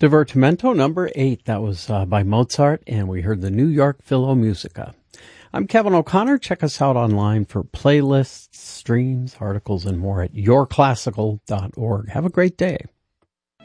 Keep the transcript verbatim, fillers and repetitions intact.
Divertimento number eight. That was uh, by Mozart, and we heard the New York Philharmonic. I'm Kevin O'Connor. Check us out online for playlists, streams, articles, and more at your classical dot org. Have a great day.